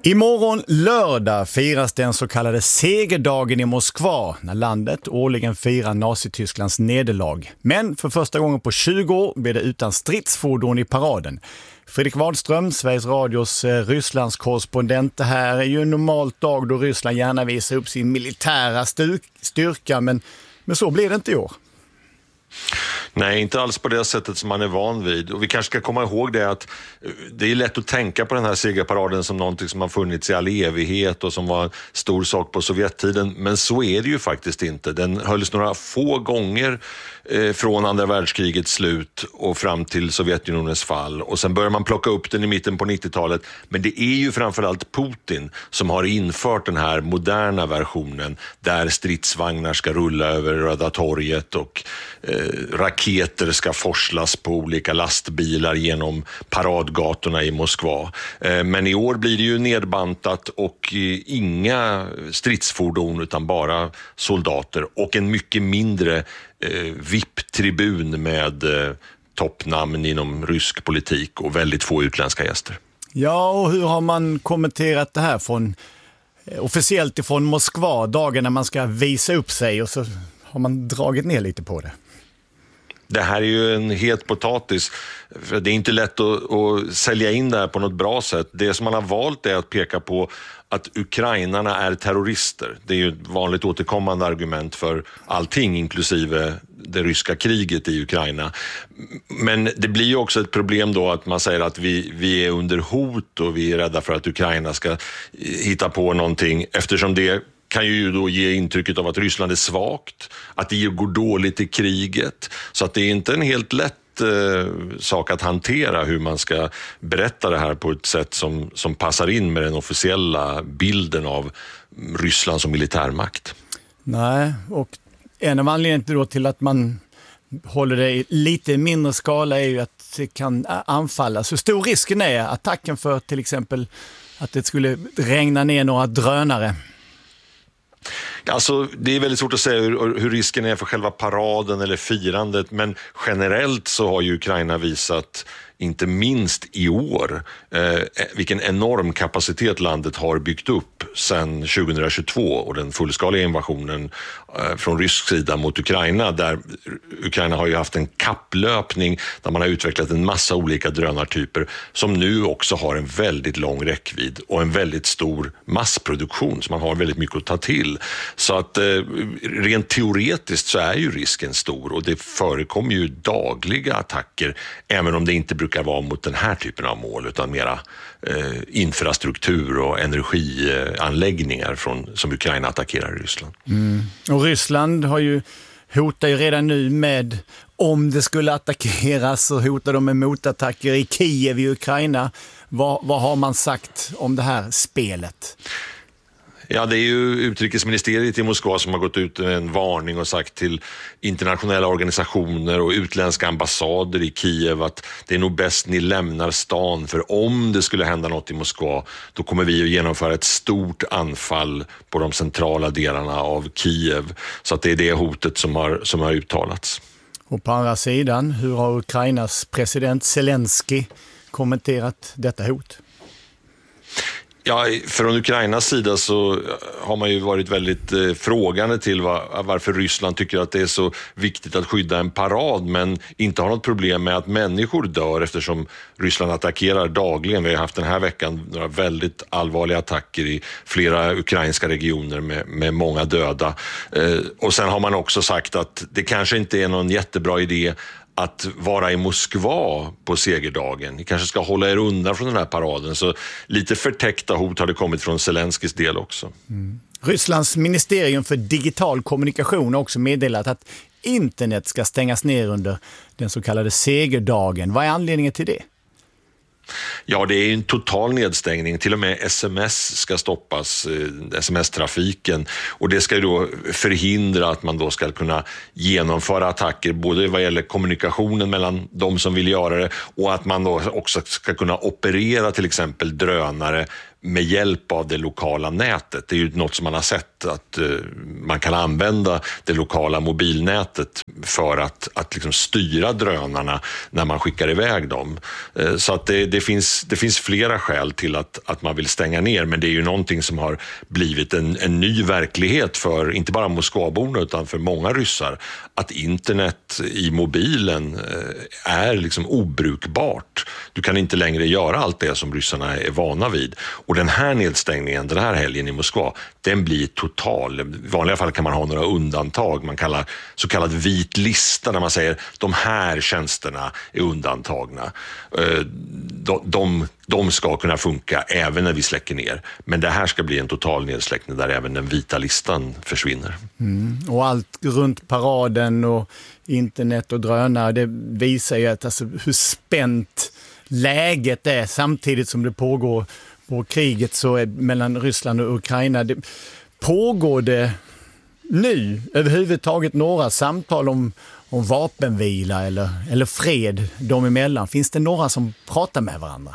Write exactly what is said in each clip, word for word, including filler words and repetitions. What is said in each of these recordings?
Imorgon lördag firas den så kallade segerdagen i Moskva när landet årligen firar Nazitysklands nederlag. Men för första gången på tjugo år blir det utan stridsfordon i paraden. Fredrik Wahlström, Sveriges Radios eh, Rysslands korrespondent. Det här är ju en normalt dag då Ryssland gärna visar upp sin militära styrk- styrka men, men så blir det inte i år. Nej, inte alls på det sättet som man är van vid. Och vi kanske ska komma ihåg det att det är lätt att tänka på den här segerparaden som någonting som har funnits i all evighet och som var en stor sak på Sovjettiden. Men så är det ju faktiskt inte. Den hölls några få gånger eh, från andra världskrigets slut och fram till Sovjetunionens fall. Och sen börjar man plocka upp den i mitten på nittiotalet. Men det är ju framförallt Putin som har infört den här moderna versionen där stridsvagnar ska rulla över Röda torget och eh, raketer ska forslas på olika lastbilar genom paradgatorna i Moskva. Men i år blir det ju nedbantat och inga stridsfordon utan bara soldater och en mycket mindre V I P-tribun med toppnamn inom rysk politik och väldigt få utländska gäster. Ja, och hur har man kommenterat det här från officiellt ifrån Moskva, dagen när man ska visa upp sig, och så har man dragit ner lite på det? Det här är ju en het potatis, för det är inte lätt att, att sälja in det här på något bra sätt. Det som man har valt är att peka på att ukrainarna är terrorister. Det är ju ett vanligt återkommande argument för allting, inklusive det ryska kriget i Ukraina. Men det blir ju också ett problem då att man säger att vi, vi är under hot och vi är rädda för att Ukraina ska hitta på någonting, eftersom det kan ju då ge intrycket av att Ryssland är svagt, att det går dåligt i kriget. Så att det är inte en helt lätt eh, sak att hantera hur man ska berätta det här på ett sätt som, som passar in med den officiella bilden av Ryssland som militärmakt. Nej, och en av anledningarna då till att man håller det i lite mindre skala är ju att det kan anfallas. Så stor risken är attacken för till exempel att det skulle regna ner några drönare. Alltså, det är väldigt svårt att säga hur, hur risken är för själva paraden eller firandet, men generellt så har ju Ukraina visat, inte minst i år, eh, vilken enorm kapacitet landet har byggt upp sedan tjugohundratjugotvå och den fullskaliga invasionen eh, från rysk sida mot Ukraina, där Ukraina har ju haft en kapplöpning där man har utvecklat en massa olika drönartyper som nu också har en väldigt lång räckvidd och en väldigt stor massproduktion, så man har väldigt mycket att ta till. Så att eh, rent teoretiskt så är ju risken stor och det förekommer ju dagliga attacker, även om det inte brukar vara mot den här typen av mål utan mera eh, infrastruktur och energianläggningar från, som Ukraina attackerar i Ryssland. Mm. Och Ryssland har ju hotar ju redan nu med, om det skulle attackeras, så hotar de med motattacker i Kiev i Ukraina. Vad, vad har man sagt om det här spelet? Ja, det är ju utrikesministeriet i Moskva som har gått ut med en varning och sagt till internationella organisationer och utländska ambassader i Kiev att det är nog bäst ni lämnar stan, för om det skulle hända något i Moskva då kommer vi att genomföra ett stort anfall på de centrala delarna av Kiev. Så att det är det hotet som har, som har uttalats. Och på andra sidan, hur har Ukrainas president Zelensky kommenterat detta hot? Ja, från Ukrainas sida så har man ju varit väldigt eh, frågande till var, varför Ryssland tycker att det är så viktigt att skydda en parad, men inte har något problem med att människor dör, eftersom Ryssland attackerar dagligen. Vi har haft den här veckan några väldigt allvarliga attacker i flera ukrainska regioner med, med många döda. Eh, och sen har man också sagt att det kanske inte är någon jättebra idé att vara i Moskva på segerdagen. Ni kanske ska hålla er undan från den här paraden. Så lite förtäckta hot har det kommit från Zelenskys del också. Mm. Rysslands ministerium för digital kommunikation har också meddelat att internet ska stängas ner under den så kallade segerdagen. Vad är anledningen till det? Ja, det är en total nedstängning. Till och med sms ska stoppas, eh, sms-trafiken. Och det ska ju då förhindra att man då ska kunna genomföra attacker, både vad gäller kommunikationen mellan de som vill göra det och att man då också ska kunna operera till exempel drönare med hjälp av det lokala nätet. Det är ju något som man har sett att uh, man kan använda det lokala mobilnätet för att, att liksom styra drönarna när man skickar iväg dem. Uh, så att det, det, finns, det finns flera skäl till att, att man vill stänga ner, men det är ju någonting som har blivit en, en ny verklighet för inte bara Moskvaborna utan för många ryssar, att internet i mobilen uh, är liksom obrukbart. Du kan inte längre göra allt det som ryssarna är vana vid. Och den här nedstängningen, den här helgen i Moskva, den blir total. I vanliga fall kan man ha några undantag. Man kallar så kallad vit lista när man säger de här tjänsterna är undantagna. De, de, de ska kunna funka även när vi släcker ner. Men det här ska bli en total nedsläckning där även den vita listan försvinner. Mm. Och allt runt paraden och internet och drönare, det visar ju att, alltså, hur spänt läget är samtidigt som det pågår på kriget så är mellan Ryssland och Ukraina. Det, pågår det nu överhuvudtaget några samtal om, om vapenvila eller, eller fred dem emellan? Finns det några som pratar med varandra?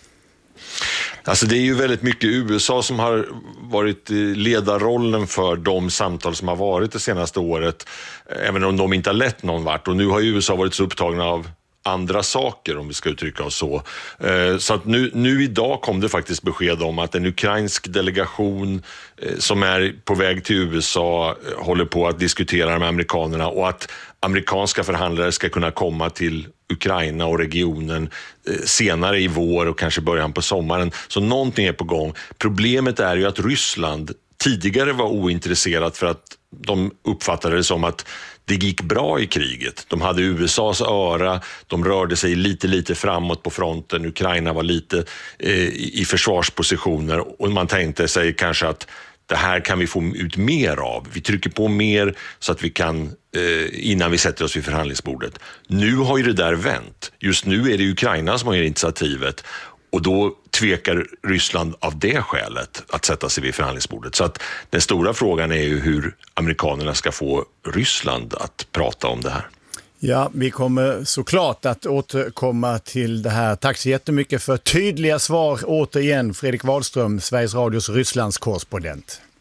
Alltså det är ju väldigt mycket U S A som har varit ledarrollen för de samtal som har varit det senaste året, även om de inte har lett någon vart. Och nu har U S A varit så upptagna av andra saker, om vi ska uttrycka oss så. Så att nu, nu idag kom det faktiskt besked om att en ukrainsk delegation som är på väg till U S A håller på att diskutera med amerikanerna, och att amerikanska förhandlare ska kunna komma till Ukraina och regionen senare i vår och kanske början på sommaren. Så någonting är på gång. Problemet är ju att Ryssland tidigare var ointresserat för att de uppfattade det som att det gick bra i kriget. De hade U S A:s öra, de rörde sig lite lite framåt på fronten. Ukraina var lite eh, i försvarspositioner, och man tänkte sig kanske att det här kan vi få ut mer av. Vi trycker på mer så att vi kan, eh, innan vi sätter oss vid förhandlingsbordet. Nu har ju det där vänt. Just nu är det Ukraina som har initiativet. Och då tvekar Ryssland av det skälet att sätta sig vid förhandlingsbordet. Så att den stora frågan är ju hur amerikanerna ska få Ryssland att prata om det här. Ja, vi kommer såklart att återkomma till det här. Tack så jättemycket för tydliga svar återigen, Fredrik Wahlström, Sveriges Radios Rysslands korrespondent.